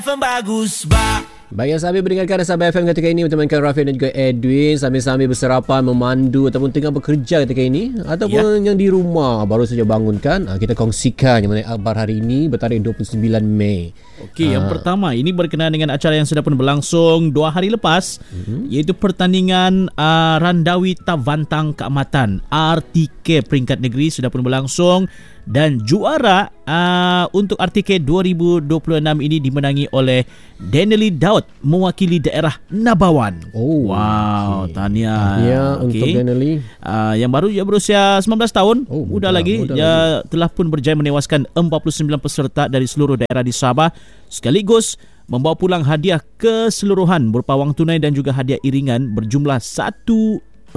Bagus ba. Baik, yang sambil mendengarkan Sabah FM ketika ini bertemankan Rafiq dan juga Edwin sambil-sambil berserapan, memandu ataupun tengah bekerja ketika ini ataupun yang di rumah baru saja bangunkan, kita kongsikan mengenai akhbar hari ini bertarikh 29 Mei. Okey, yang pertama ini berkenaan dengan acara yang sudah pun berlangsung 2 hari lepas, iaitu pertandingan Randawi Tavantang Keamatan RTK peringkat negeri sudah pun berlangsung dan juara untuk RTK 2026 ini dimenangi oleh Danieli Daud mewakili daerah Nabawan. Wow, tahniah untuk Danieli yang baru berusia 19 tahun. Muda lagi. Dia telah pun berjaya menewaskan 49 peserta dari seluruh daerah di Sabah sekaligus membawa pulang hadiah keseluruhan berupa wang tunai dan juga hadiah iringan berjumlah 114,000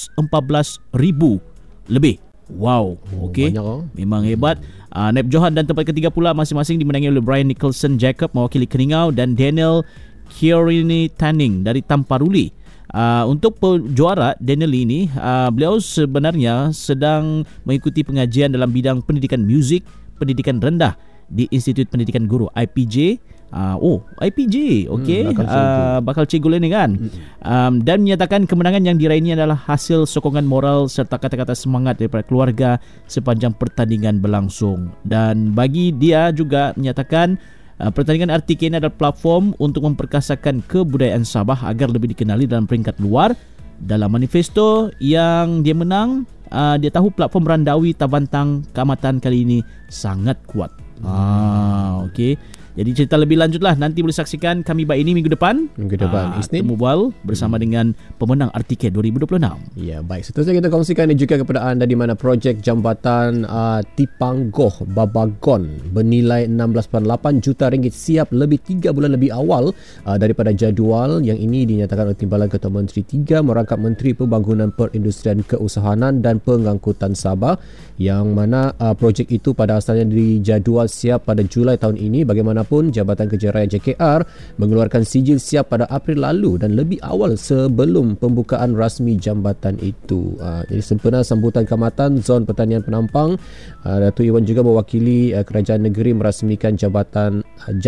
lebih. Wow, okey. Memang hebat. Naib Johan dan tempat ketiga pula masing-masing dimenangi oleh Brian Nicholson Jacob mewakili Keningau dan Daniel Kiorini Tanning dari Tamparuli. Untuk juara Daniel ini, beliau sebenarnya sedang mengikuti pengajian dalam bidang pendidikan muzik, pendidikan rendah di Institut Pendidikan Guru IPJ. IPJ, okey. Bakal cikgu ni kan. Dan menyatakan kemenangan yang diraihnya adalah hasil sokongan moral serta kata-kata semangat daripada keluarga sepanjang pertandingan berlangsung. Dan bagi dia juga menyatakan pertandingan RTK ini adalah platform untuk memperkasakan kebudayaan Sabah agar lebih dikenali dalam peringkat luar. Dalam manifesto yang dia menang, dia tahu platform Randawi Tavantang Keamatan kali ini sangat kuat. Okey. Jadi cerita lebih lanjutlah nanti boleh saksikan kami baik ini minggu depan Isnin Temu Bual bersama dengan pemenang RTK 2026. Ya, baik. Seterusnya kita kongsikan juga kepada anda di mana projek jambatan Tipanggoh Babagon bernilai 16.8 juta ringgit siap lebih 3 bulan lebih awal daripada jadual. Yang ini dinyatakan oleh Timbalan Ketua Menteri 3 merangkap Menteri Pembangunan Perindustrian Keusahanan dan Pengangkutan Sabah, yang mana projek itu pada asalnya dijadual siap pada Julai tahun ini. Bagaimanapun Jabatan Kerja Raya JKR mengeluarkan sijil siap pada April lalu dan lebih awal sebelum pembukaan rasmi jambatan itu. Jadi sempena sambutan Kamatan Zon Pertanian Penampang, Datuk Iwan juga mewakili kerajaan negeri merasmikan jambatan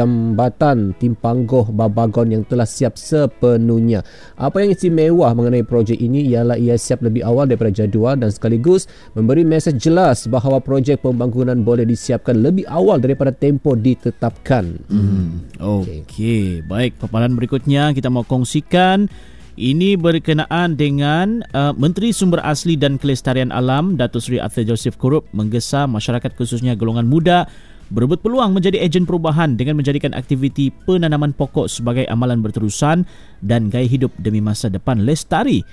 Tipanggoh Babagon yang telah siap sepenuhnya. Apa yang istimewa mengenai projek ini ialah ia siap lebih awal daripada jadual dan sekaligus memberi mesej jelas bahawa projek pembangunan boleh disiapkan lebih awal daripada tempoh ditetapkan. Okey, baik. Paparan berikutnya kita mau kongsikan. Ini berkenaan dengan Menteri Sumber Asli dan Kelestarian Alam Datuk Seri Arthur Joseph Kurup menggesa masyarakat khususnya golongan muda berebut peluang menjadi ejen perubahan dengan menjadikan aktiviti penanaman pokok sebagai amalan berterusan dan gaya hidup demi masa depan lestari.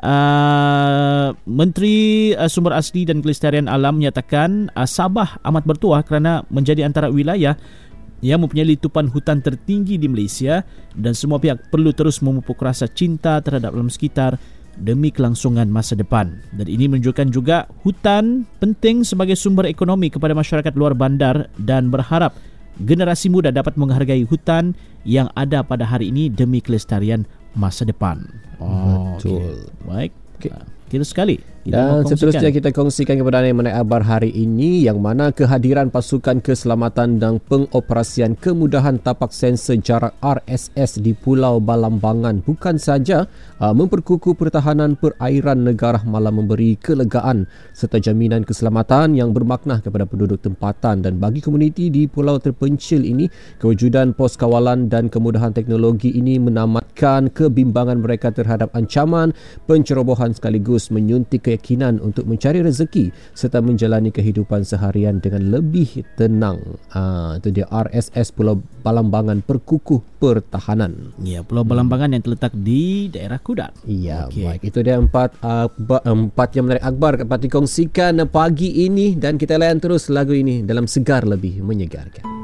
Menteri Sumber Asli dan Kelestarian Alam menyatakan Sabah amat bertuah kerana menjadi antara wilayah yang mempunyai litupan hutan tertinggi di Malaysia dan semua pihak perlu terus memupuk rasa cinta terhadap alam sekitar demi kelangsungan masa depan. Dan ini menunjukkan juga hutan penting sebagai sumber ekonomi kepada masyarakat luar bandar dan berharap generasi muda dapat menghargai hutan yang ada pada hari ini demi kelestarian masa depan. Betul. Okay. Baik. Kira sekali. Dan seterusnya kita kongsikan kepada anda mengenai akhbar hari ini, yang mana kehadiran pasukan keselamatan dan pengoperasian kemudahan tapak sensor jarak RSS di Pulau Balambangan bukan saja memperkukuh pertahanan perairan negara, malah memberi kelegaan serta jaminan keselamatan yang bermakna kepada penduduk tempatan. Dan bagi komuniti di pulau terpencil ini, kewujudan pos kawalan dan kemudahan teknologi ini menamatkan kebimbangan mereka terhadap ancaman pencerobohan sekaligus menyuntik keyakinan untuk mencari rezeki serta menjalani kehidupan seharian dengan lebih tenang. Itu dia RSS Pulau Balambangan Perkukuh Pertahanan. Ya, Pulau Balambangan yang terletak di daerah Kudat. Ya, baik. Itu dia empat yang menarik akhbar dapat dikongsikan pagi ini dan kita layan terus lagu ini dalam Segar Lebih Menyegarkan.